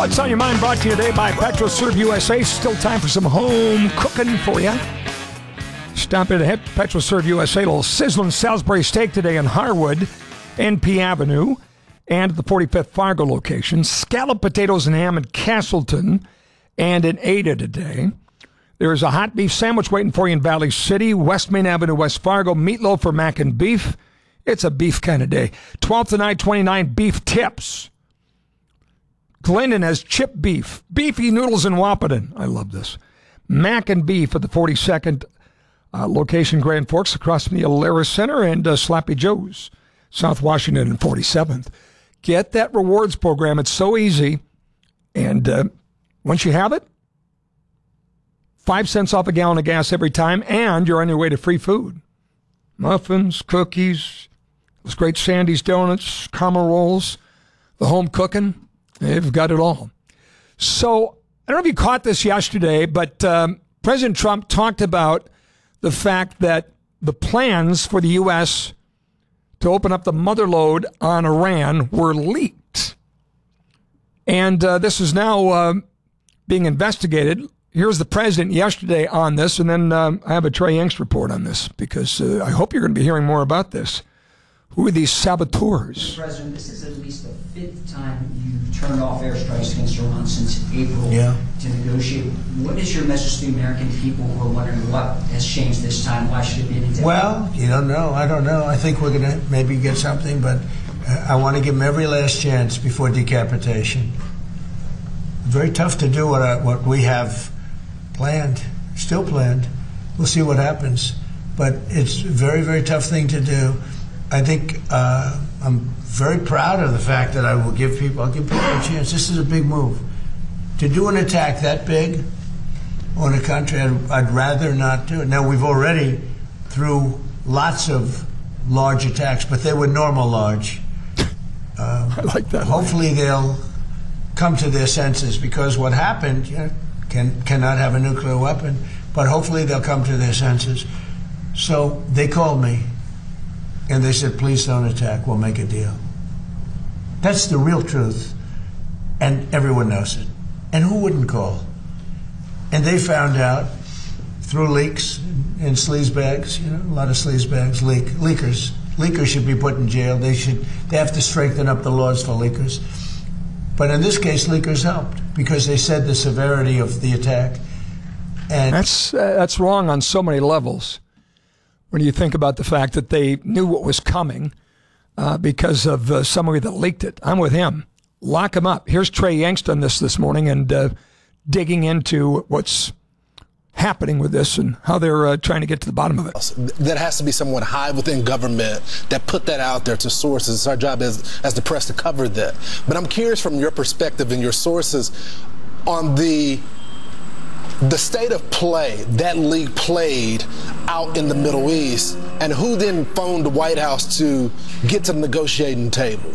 What's on your mind brought to you today by PetroServe USA. Still time for some home cooking for you. Stop in at PetroServe USA. A little sizzling Salisbury steak today in Harwood, NP Avenue, and the 45th Fargo location. Scalloped potatoes and ham in Castleton and in Ada today. There's a hot beef sandwich waiting for you in Valley City, West Main Avenue, West Fargo. Meatloaf for mac and beef. It's a beef kind of day. 12th to 9/29 beef tips. Glendon has chip beef, beefy noodles in Wahpeton. I love this. Mac and beef at the 42nd location, Grand Forks, across from the Alara Center, and Sloppy Joe's, South Washington and 47th. Get that rewards program. It's so easy. And once you have it, 5 cents off a gallon of gas every time, and you're on your way to free food. Muffins, cookies, those great Sandy's donuts, caramel rolls, the home cooking. They've got it all. So, I don't know if you caught this yesterday, but President Trump talked about the fact that the plans for the U.S. to open up the mother lode on Iran were leaked. And this is now being investigated. Here's the president yesterday on this, and then I have a Trey Yingst report on this, because I hope you're going to be hearing more about this. Who are these saboteurs? Mr. President, this is at least the 5th time you've turned off airstrikes against Iran since April to negotiate. What is your message to the American people who are wondering what has changed this time? Why should it be any different? Well, you don't know. I don't know. I think we're going to maybe get something, but I want to give them every last chance before decapitation. Very tough to do what we have planned, still planned. We'll see what happens. But it's a very, very tough thing to do. I think I'm very proud of the fact that I'll give people a chance. This is a big move. To do an attack that big on a country, I'd rather not do it. Now, we've already, through lots of large attacks, but they were normal large. I like that. Hopefully they'll come to their senses, because what happened, cannot have a nuclear weapon, but hopefully they'll come to their senses. So they called me. And they said, please don't attack, we'll make a deal. That's the real truth. And everyone knows it. And who wouldn't call? And they found out through leaks and sleazebags, a lot of sleazebags, leakers. Leakers should be put in jail. They have to strengthen up the laws for leakers. But in this case, leakers helped, because they said the severity of the attack. And that's wrong on so many levels. When you think about the fact that they knew what was coming because of somebody that leaked it. I'm with him. Lock him up. Here's Trey Yingst on this morning, and digging into what's happening with this and how they're trying to get to the bottom of it. That has to be someone high within government that put that out there to sources. It's our job as the press to cover that. But I'm curious from your perspective and your sources on the state of play that league played out in the Middle East, and who then phoned the White House to get to the negotiating table.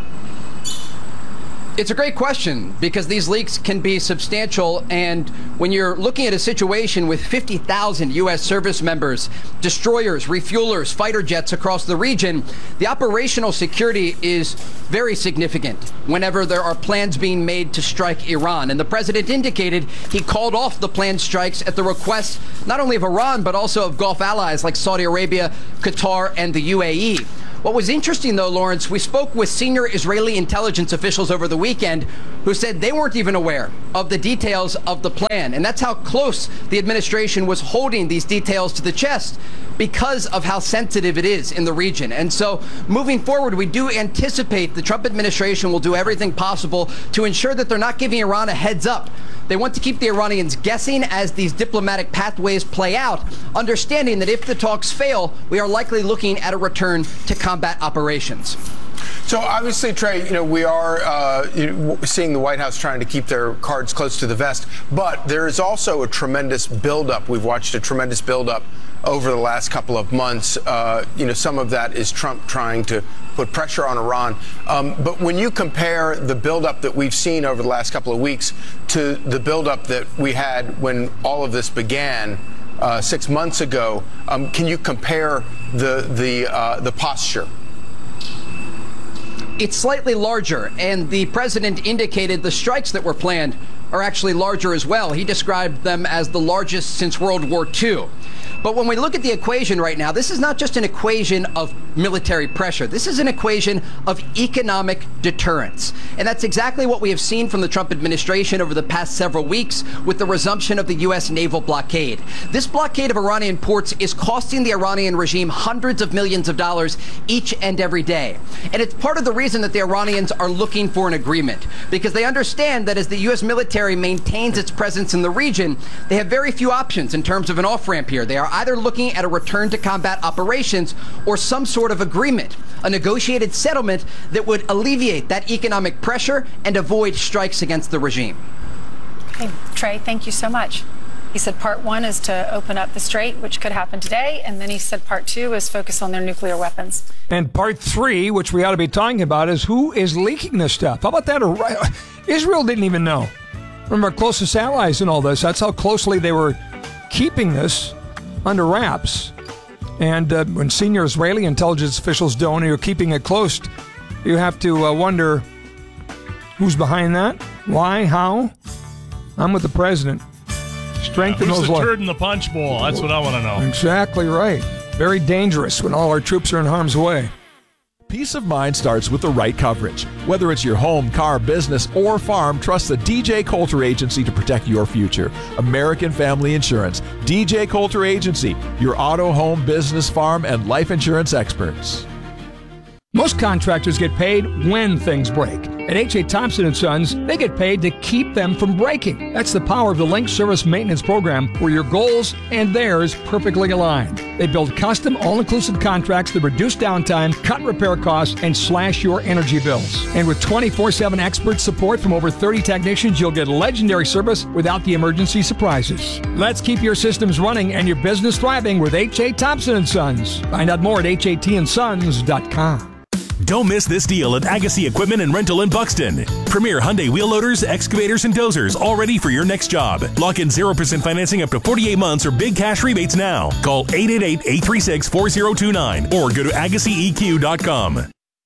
It's a great question, because these leaks can be substantial, and when you're looking at a situation with 50,000 U.S. service members, destroyers, refuelers, fighter jets across the region, the operational security is very significant whenever there are plans being made to strike Iran. And the president indicated he called off the planned strikes at the request not only of Iran, but also of Gulf allies like Saudi Arabia, Qatar, and the UAE. What was interesting, though, Lawrence, we spoke with senior Israeli intelligence officials over the weekend who said they weren't even aware of the details of the plan. And that's how close the administration was holding these details to the chest, because of how sensitive it is in the region. And so moving forward, we do anticipate the Trump administration will do everything possible to ensure that they're not giving Iran a heads up. They want to keep the Iranians guessing as these diplomatic pathways play out, understanding that if the talks fail, we are likely looking at a return to combat operations. So obviously, Trey, we are seeing the White House trying to keep their cards close to the vest, but there is also a tremendous buildup. We've watched a tremendous buildup over the last couple of months. Some of that is Trump trying to put pressure on Iran. But when you compare the buildup that we've seen over the last couple of weeks to the buildup that we had when all of this began 6 months ago, can you compare the posture? It's slightly larger, and the president indicated the strikes that were planned are actually larger as well. He described them as the largest since World War II. But when we look at the equation right now, this is not just an equation of military pressure. This is an equation of economic deterrence. And that's exactly what we have seen from the Trump administration over the past several weeks with the resumption of the U.S. naval blockade. This blockade of Iranian ports is costing the Iranian regime hundreds of millions of dollars each and every day. And it's part of the reason that the Iranians are looking for an agreement, because they understand that as the U.S. military maintains its presence in the region, they have very few options in terms of an off-ramp here. They are either looking at a return to combat operations or some sort of agreement, a negotiated settlement that would alleviate that economic pressure and avoid strikes against the regime. Okay, Trey, thank you so much. He said part one is to open up the strait, which could happen today, and then he said part two is focus on their nuclear weapons. And part three, which we ought to be talking about, is who is leaking this stuff. How about that? Israel didn't even know. From our closest allies in all this, that's how closely they were keeping this under wraps. And when senior Israeli intelligence officials don't, you're keeping it close, you have to wonder who's behind that, why, how. I'm with the president. Strengthen who's those the turd in the punch bowl? That's what I want to know. Exactly right. Very dangerous when all our troops are in harm's way. Peace of mind starts with the right coverage. Whether it's your home, car, business, or farm, trust the DJ Coulter Agency to protect your future. American Family Insurance. DJ Coulter Agency, your auto, home, business, farm, and life insurance experts. Most contractors get paid when things break. At H.A. Thompson & Sons, they get paid to keep them from breaking. That's the power of the Link Service Maintenance Program, where your goals and theirs perfectly align. They build custom, all-inclusive contracts that reduce downtime, cut repair costs, and slash your energy bills. And with 24/7 expert support from over 30 technicians, you'll get legendary service without the emergency surprises. Let's keep your systems running and your business thriving with H.A. Thompson & Sons. Find out more at hatandsons.com. Don't miss this deal at Agassi Equipment and Rental in Buxton. Premier Hyundai wheel loaders, excavators, and dozers, all ready for your next job. Lock in 0% financing up to 48 months or big cash rebates now. Call 888-836-4029 or go to AgassiEQ.com.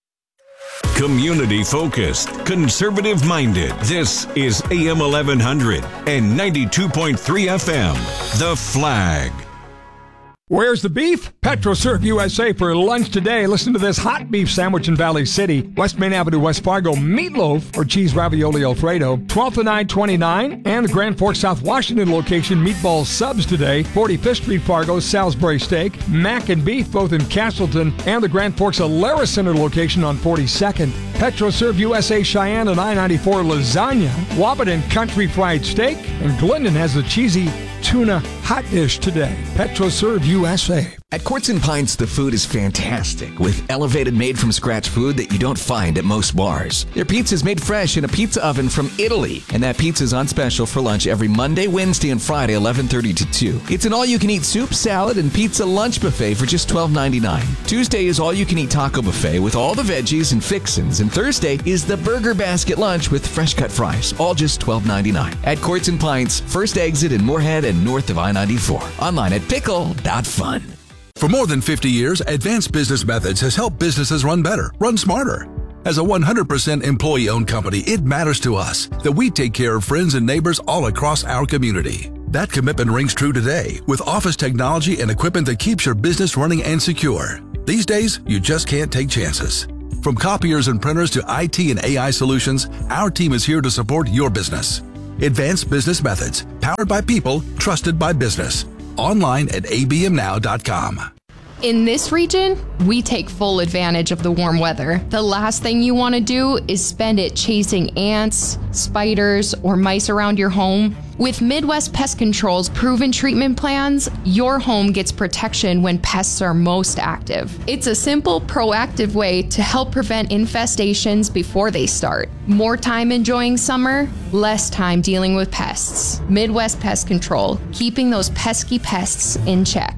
Community focused, conservative minded. This is AM 1100 and 92.3 FM. The Flag. Where's the beef? PetroServe USA for lunch today. Listen to this hot beef sandwich in Valley City. West Main Avenue, West Fargo, meatloaf or cheese ravioli Alfredo, $12 to $9.29. And the Grand Forks, South Washington location, meatball subs today. 45th Street, Fargo, Salisbury steak, mac and beef both in Castleton, and the Grand Forks Alara Center location on 42nd. PetroServe USA Cheyenne and I-94 lasagna, Wabaton country fried steak, and Glendon has the cheesy tuna hot dish today. PetroServe USA. At Courts and Pints, the food is fantastic with elevated made-from-scratch food that you don't find at most bars. Their pizza's made fresh in a pizza oven from Italy, and that pizza's on special for lunch every Monday, Wednesday, and Friday, 11:30 to 2. It's an all-you-can-eat soup, salad, and pizza lunch buffet for just $12.99. Tuesday is all-you-can-eat taco buffet with all the veggies and fixins, and Thursday is the burger basket lunch with fresh-cut fries, all just $12.99. At Courts and Pints, first exit in Moorhead and north of I-94. Online at pickle.fun. For more than 50 years, Advanced Business Methods has helped businesses run better, run smarter. As a 100% employee-owned company, it matters to us that we take care of friends and neighbors all across our community. That commitment rings true today with office technology and equipment that keeps your business running and secure. These days, you just can't take chances. From copiers and printers to IT and AI solutions, our team is here to support your business. Advanced Business Methods, powered by people, trusted by business. Online at abmnow.com. In this region, we take full advantage of the warm weather. The last thing you want to do is spend it chasing ants, spiders, or mice around your home. With Midwest Pest Control's proven treatment plans, your home gets protection when pests are most active. It's a simple, proactive way to help prevent infestations before they start. More time enjoying summer, less time dealing with pests. Midwest Pest Control, keeping those pesky pests in check.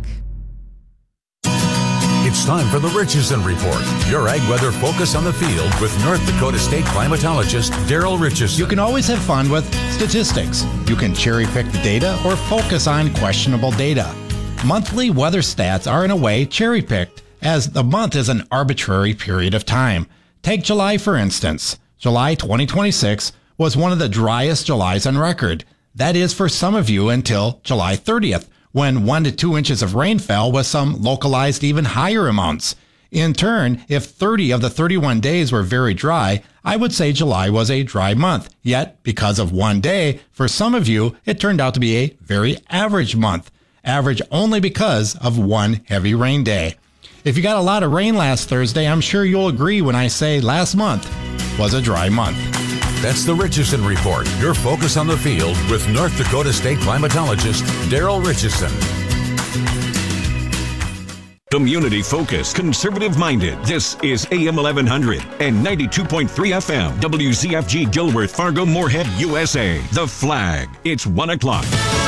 It's time for the Richardson Report, your ag weather focus on the field with North Dakota State climatologist Daryl Richardson. You can always have fun with statistics. You can cherry pick the data or focus on questionable data. Monthly weather stats are in a way cherry picked, as the month is an arbitrary period of time. Take July, for instance. July 2026 was one of the driest Julys on record. That is for some of you until July 30th, when 1 to 2 inches of rain fell with some localized even higher amounts. In turn, if 30 of the 31 days were very dry, I would say July was a dry month. Yet, because of one day, for some of you, it turned out to be a very average month. Average only because of one heavy rain day. If you got a lot of rain last Thursday, I'm sure you'll agree when I say last month was a dry month. That's the Richardson Report, your focus on the field with North Dakota State climatologist Daryl Richardson. Community focused, conservative minded. This is AM 1100 and 92.3 FM. WZFG Gilworth, Fargo, Moorhead, USA. The Flag. It's 1 o'clock.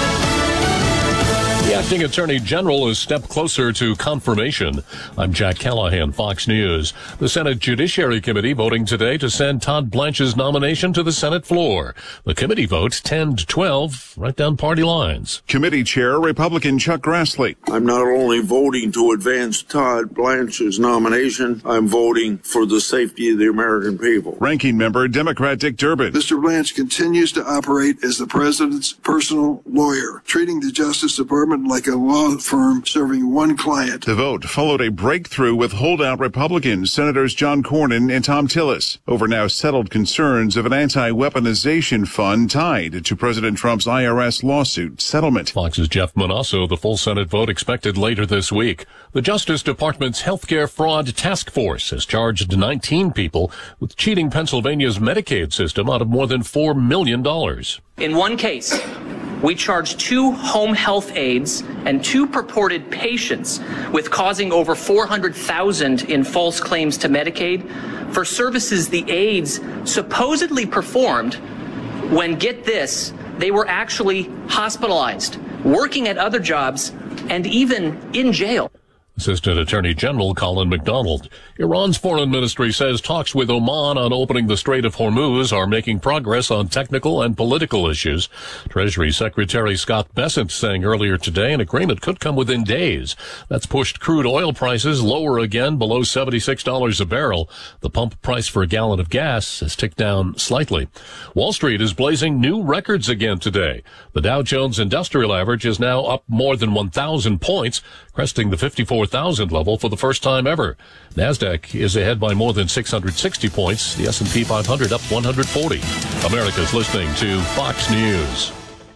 The acting attorney general is a step closer to confirmation. I'm Jack Callahan, Fox News. The Senate Judiciary Committee voting today to send Todd Blanche's nomination to the Senate floor. The committee votes 10-12, right down party lines. Committee Chair Republican Chuck Grassley. I'm not only voting to advance Todd Blanche's nomination, I'm voting for the safety of the American people. Ranking Member Democrat Dick Durbin. Mr. Blanche continues to operate as the president's personal lawyer, treating the Justice Department like a law firm serving one client. The vote followed a breakthrough with holdout Republicans, Senators John Cornyn and Tom Tillis, over now settled concerns of an anti-weaponization fund tied to President Trump's IRS lawsuit settlement. Fox's Jeff Manasso, the full Senate vote expected later this week. The Justice Department's healthcare fraud task force has charged 19 people with cheating Pennsylvania's Medicaid system out of more than $4 million. In one case, we charged 2 home health aides and 2 purported patients with causing over $400,000 in false claims to Medicaid for services the aides supposedly performed when, get this, they were actually hospitalized, working at other jobs, and even in jail. Assistant Attorney General Colin McDonald. Iran's foreign ministry says talks with Oman on opening the Strait of Hormuz are making progress on technical and political issues. Treasury Secretary Scott Bessent saying earlier today an agreement could come within days. That's pushed crude oil prices lower again below $76 a barrel. The pump price for a gallon of gas has ticked down slightly. Wall Street is blazing new records again today. The Dow Jones Industrial Average is now up more than 1,000 points, cresting the 54,000 level for the first time ever. NASDAQ is ahead by more than 660 points. The S&P 500 up 140. America's listening to Fox News.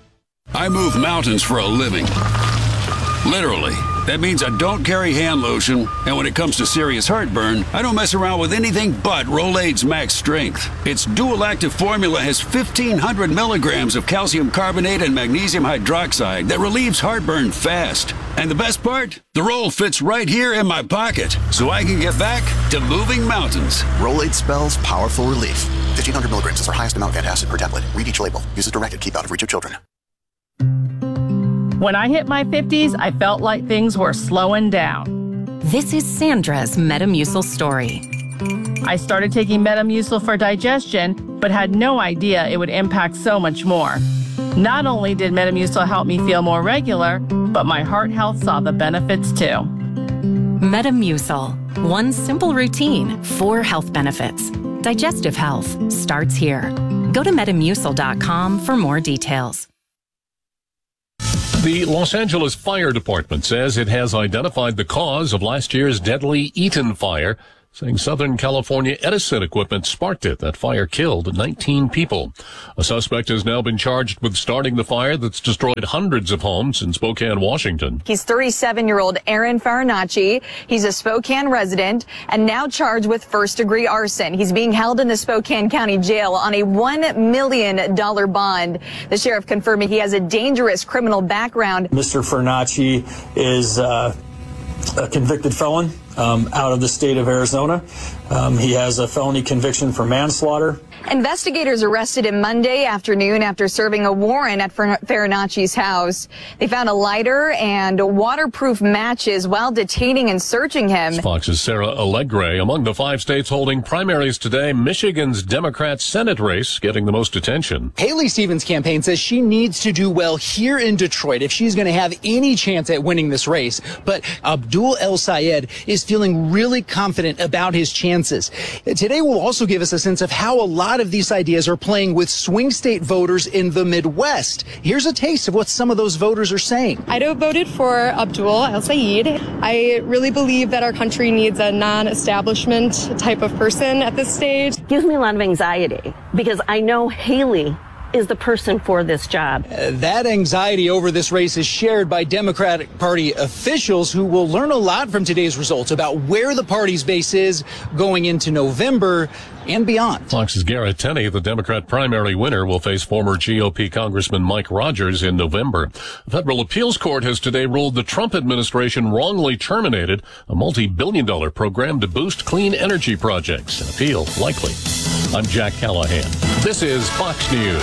I move mountains for a living. Literally. That means I don't carry hand lotion, and when it comes to serious heartburn, I don't mess around with anything but Rolaids Max Strength. Its dual-active formula has 1,500 milligrams of calcium carbonate and magnesium hydroxide that relieves heartburn fast. And the best part? The roll fits right here in my pocket, so I can get back to moving mountains. Rolaids spells powerful relief. 1,500 milligrams is our highest amount of antacid per tablet. Read each label. Use as directed. Keep out of reach of children. When I hit my 50s, I felt like things were slowing down. This is Sandra's Metamucil story. I started taking Metamucil for digestion, but had no idea it would impact so much more. Not only did Metamucil help me feel more regular, but my heart health saw the benefits too. Metamucil. One simple routine, 4 health benefits. Digestive health starts here. Go to Metamucil.com for more details. The Los Angeles Fire Department says it has identified the cause of last year's deadly Eaton fire, saying Southern California Edison equipment sparked it. That fire killed 19 people. A suspect has now been charged with starting the fire that's destroyed hundreds of homes in Spokane, Washington. He's 37-year-old Aaron Farinacci. He's a Spokane resident and now charged with first-degree arson. He's being held in the Spokane County Jail on a $1 million bond. The sheriff confirming he has a dangerous criminal background. Mr. Farinacci is a convicted felon out of the state of Arizona. He has a felony conviction for manslaughter. Investigators arrested him Monday afternoon after serving a warrant at Farinacci's house. They found a lighter and waterproof matches while detaining and searching him. Fox's Sarah Allegre. Among the 5 states holding primaries today, Michigan's Democrat Senate race getting the most attention. Haley Stevens' campaign says she needs to do well here in Detroit if she's going to have any chance at winning this race. But Abdul El Sayed is feeling really confident about his chances. Today will also give us a sense of how a lot of these ideas are playing with swing state voters in the Midwest. Here's a taste of what some of those voters are saying. I voted for Abdul El Sayed. I really believe that our country needs a non-establishment type of person at this stage. Gives me a lot of anxiety because I know Haley is the person for this job. That anxiety over this race is shared by Democratic Party officials who will learn a lot from today's results about where the party's base is going into November and beyond. Fox's Garrett Tenney, the Democrat primary winner, will face former GOP Congressman Mike Rogers in November. A federal appeals court has today ruled the Trump administration wrongly terminated a multi-billion-dollar program to boost clean energy projects. An appeal likely. I'm Jack Callahan. This is Fox News.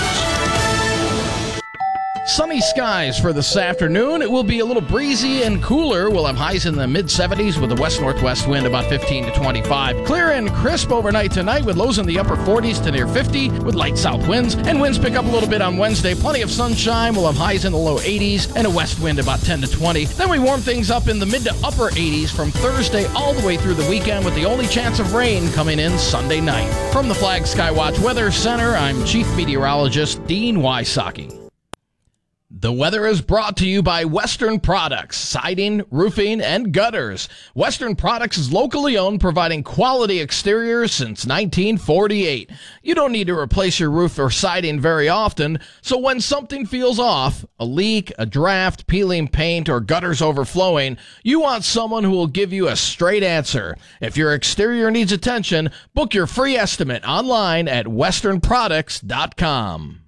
Sunny skies for this afternoon. It will be a little breezy and cooler. We'll have highs in the mid-70s with a west-northwest wind about 15 to 25. Clear and crisp overnight tonight with lows in the upper 40s to near 50 with light south winds. And winds pick up a little bit on Wednesday. Plenty of sunshine. We'll have highs in the low 80s and a west wind about 10 to 20. Then we warm things up in the mid to upper 80s from Thursday all the way through the weekend with the only chance of rain coming in Sunday night. From the Flag Skywatch Weather Center, I'm Chief Meteorologist Dean Wysocki. The weather is brought to you by Western Products, siding, roofing, and gutters. Western Products is locally owned, providing quality exteriors since 1948. You don't need to replace your roof or siding very often, so when something feels off, a leak, a draft, peeling paint, or gutters overflowing, you want someone who will give you a straight answer. If your exterior needs attention, book your free estimate online at westernproducts.com.